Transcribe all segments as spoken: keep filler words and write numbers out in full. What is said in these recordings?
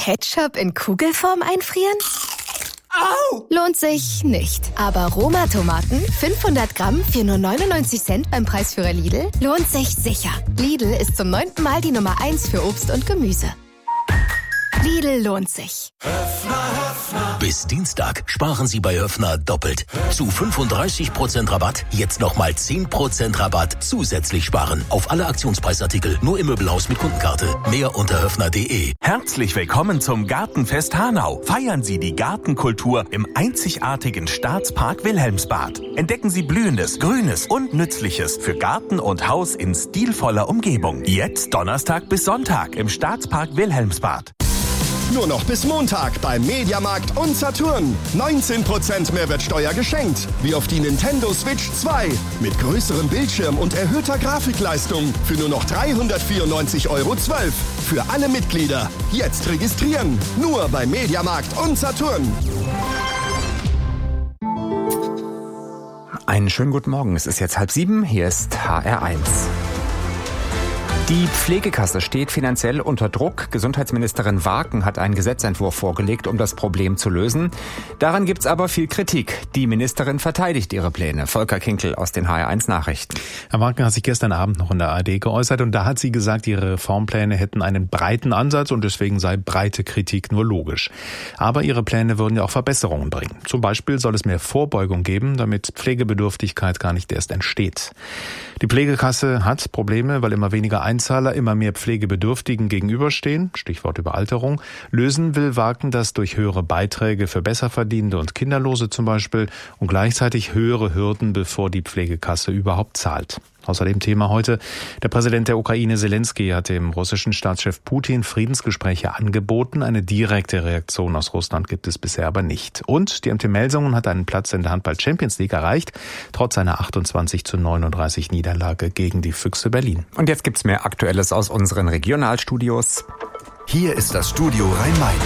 Ketchup in Kugelform einfrieren? Au! Lohnt sich nicht. Aber Roma-Tomaten, fünfhundert Gramm für nur neunundneunzig Cent beim Preisführer Lidl, lohnt sich sicher. Lidl ist zum neunten Mal die Nummer eins für Obst und Gemüse. Lidl lohnt sich. Höfner, Höfner. Bis Dienstag sparen Sie bei Höfner doppelt. Zu fünfunddreißig Prozent Rabatt, jetzt nochmal zehn Prozent Rabatt zusätzlich sparen. Auf alle Aktionspreisartikel, nur im Möbelhaus mit Kundenkarte. Mehr unter höfner punkt de. Herzlich willkommen zum Gartenfest Hanau. Feiern Sie die Gartenkultur im einzigartigen Staatspark Wilhelmsbad. Entdecken Sie Blühendes, Grünes und Nützliches für Garten und Haus in stilvoller Umgebung. Jetzt Donnerstag bis Sonntag im Staatspark Wilhelmsbad. Nur noch bis Montag beim Mediamarkt und Saturn. neunzehn Prozent Mehrwertsteuer geschenkt. Wie auf die Nintendo Switch zwei. Mit größerem Bildschirm und erhöhter Grafikleistung. Für nur noch dreihundertvierundneunzig Euro zwölf. Für alle Mitglieder. Jetzt registrieren. Nur beim Mediamarkt und Saturn. Einen schönen guten Morgen. Es ist jetzt halb sieben. Hier ist H R eins. Die Pflegekasse steht finanziell unter Druck. Gesundheitsministerin Waaken hat einen Gesetzentwurf vorgelegt, um das Problem zu lösen. Daran gibt's aber viel Kritik. Die Ministerin verteidigt ihre Pläne. Volker Kinkel aus den H R eins Nachrichten. Herr Waaken hat sich gestern Abend noch in der A R D geäußert und da hat sie gesagt, ihre Reformpläne hätten einen breiten Ansatz und deswegen sei breite Kritik nur logisch. Aber ihre Pläne würden ja auch Verbesserungen bringen. Zum Beispiel soll es mehr Vorbeugung geben, damit Pflegebedürftigkeit gar nicht erst entsteht. Die Pflegekasse hat Probleme, weil immer weniger Einzahler immer mehr Pflegebedürftigen gegenüberstehen, Stichwort Überalterung. Lösen will Waaken das durch höhere Beiträge für Besserverdienende und Kinderlose zum Beispiel und gleichzeitig höhere Hürden, bevor die Pflegekasse überhaupt zahlt. Außerdem Thema heute. Der Präsident der Ukraine Zelensky hat dem russischen Staatschef Putin Friedensgespräche angeboten. Eine direkte Reaktion aus Russland gibt es bisher aber nicht. Und die M T Melsungen hat einen Platz in der Handball-Champions League erreicht, trotz einer achtundzwanzig zu neununddreißig Niederlage gegen die Füchse Berlin. Und jetzt gibt's mehr Aktuelles aus unseren Regionalstudios. Hier ist das Studio Rhein-Main.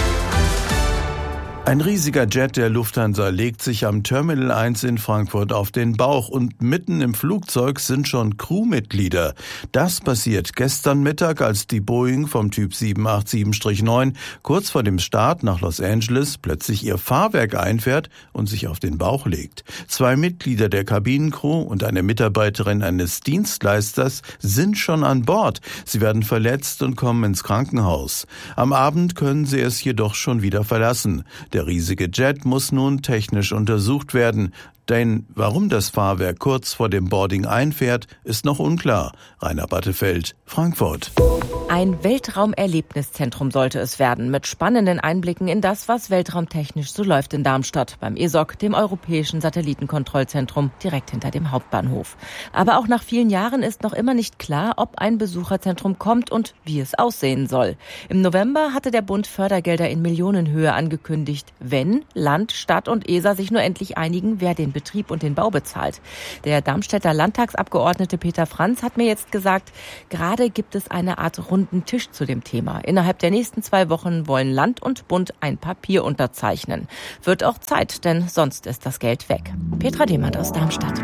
Ein riesiger Jet der Lufthansa legt sich am Terminal eins in Frankfurt auf den Bauch und mitten im Flugzeug sind schon Crewmitglieder. Das passiert gestern Mittag, als die Boeing vom Typ sieben acht sieben neun kurz vor dem Start nach Los Angeles plötzlich ihr Fahrwerk einfährt und sich auf den Bauch legt. Zwei Mitglieder der Kabinencrew und eine Mitarbeiterin eines Dienstleisters sind schon an Bord. Sie werden verletzt und kommen ins Krankenhaus. Am Abend können sie es jedoch schon wieder verlassen. Der riesige Jet muss nun technisch untersucht werden. Denn warum das Fahrwerk kurz vor dem Boarding einfährt, ist noch unklar. Rainer Battefeld, Frankfurt. Ein Weltraumerlebniszentrum sollte es werden, mit spannenden Einblicken in das, was weltraumtechnisch so läuft in Darmstadt, beim E S O C, dem Europäischen Satellitenkontrollzentrum, direkt hinter dem Hauptbahnhof. Aber auch nach vielen Jahren ist noch immer nicht klar, ob ein Besucherzentrum kommt und wie es aussehen soll. Im November hatte der Bund Fördergelder in Millionenhöhe angekündigt, wenn Land, Stadt und E S A sich nur endlich einigen, wer den Betrieb und den Bau bezahlt. Der Darmstädter Landtagsabgeordnete Peter Franz hat mir jetzt gesagt, gerade gibt es eine Art runden Tisch zu dem Thema. Innerhalb der nächsten zwei Wochen wollen Land und Bund ein Papier unterzeichnen. Wird auch Zeit, denn sonst ist das Geld weg. Petra Demand aus Darmstadt.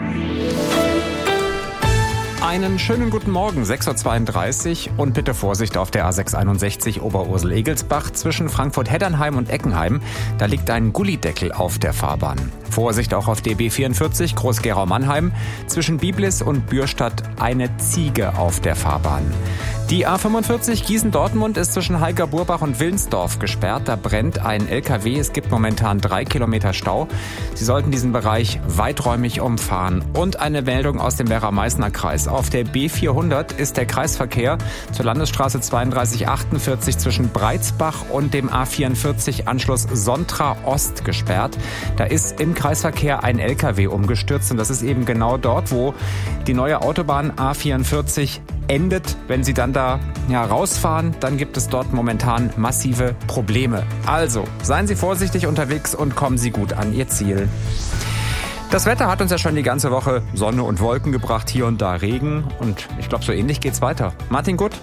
Einen schönen guten Morgen, sechs Uhr zweiunddreißig und bitte Vorsicht auf der A sechs einundsechzig Oberursel-Egelsbach zwischen Frankfurt-Heddernheim und Eckenheim. Da liegt ein Gullideckel auf der Fahrbahn. Vorsicht auch auf D B vierundvierzig Groß-Gerau-Mannheim zwischen Biblis und Bürstadt eine Ziege auf der Fahrbahn. Die A fünfundvierzig Gießen-Dortmund ist zwischen Heilger-Burbach und Wilnsdorf gesperrt. Da brennt ein L K W. Es gibt momentan drei Kilometer Stau. Sie sollten diesen Bereich weiträumig umfahren. Und eine Meldung aus dem Werra-Meißner-Kreis. Auf der B vierhundert ist der Kreisverkehr zur Landesstraße zweiunddreißig achtundvierzig zwischen Breitsbach und dem A vierundvierzig Anschluss Sontra Ost gesperrt. Da ist im Kreisverkehr ein L K W umgestürzt und das ist eben genau dort, wo die neue Autobahn A vierundvierzig endet. Wenn Sie dann da ja, rausfahren, dann gibt es dort momentan massive Probleme. Also, seien Sie vorsichtig unterwegs und kommen Sie gut an Ihr Ziel. Das Wetter hat uns ja schon die ganze Woche Sonne und Wolken gebracht, hier und da Regen und ich glaube, so ähnlich geht's weiter. Martin Gutt?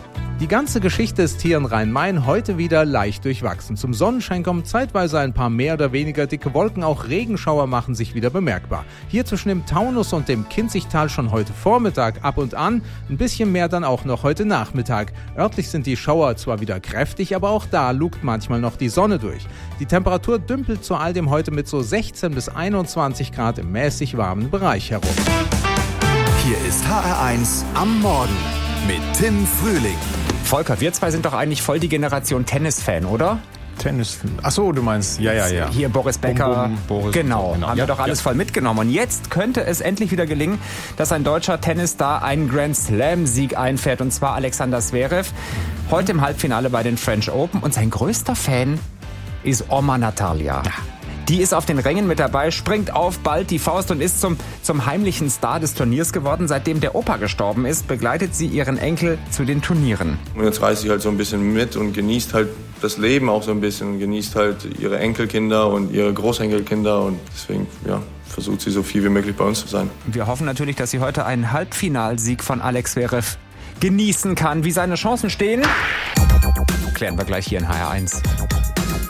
Die ganze Geschichte ist hier in Rhein-Main heute wieder leicht durchwachsen. Zum Sonnenschein kommen zeitweise ein paar mehr oder weniger dicke Wolken, auch Regenschauer machen sich wieder bemerkbar. Hier zwischen dem Taunus und dem Kinzigtal schon heute Vormittag ab und an, ein bisschen mehr dann auch noch heute Nachmittag. Örtlich sind die Schauer zwar wieder kräftig, aber auch da lugt manchmal noch die Sonne durch. Die Temperatur dümpelt zu all dem heute mit so sechzehn bis einundzwanzig Grad im mäßig warmen Bereich herum. Hier ist H R eins am Morgen mit Tim Frühling. Volker, wir zwei sind doch eigentlich voll die Generation Tennis-Fan, oder? Tennis. Ach so, du meinst, ja, ja, ja. Hier Boris Becker. Bum, bum, Boris genau, genau, haben ja, wir doch alles ja. voll mitgenommen. Und jetzt könnte es endlich wieder gelingen, dass ein deutscher Tennisstar einen Grand Slam-Sieg einfährt, und zwar Alexander Zverev. Heute im Halbfinale bei den French Open. Und sein größter Fan ist Oma Natalia. Ja. Die ist auf den Rängen mit dabei, springt auf, ballt die Faust und ist zum, zum heimlichen Star des Turniers geworden. Seitdem der Opa gestorben ist, begleitet sie ihren Enkel zu den Turnieren. Und jetzt reist sie halt so ein bisschen mit und genießt halt das Leben auch so ein bisschen. Und genießt halt ihre Enkelkinder und ihre Großenkelkinder. Und deswegen, ja, versucht sie so viel wie möglich bei uns zu sein. Wir hoffen natürlich, dass sie heute einen Halbfinalsieg von Alex Zverev genießen kann. Wie seine Chancen stehen, klären wir gleich hier in H R eins.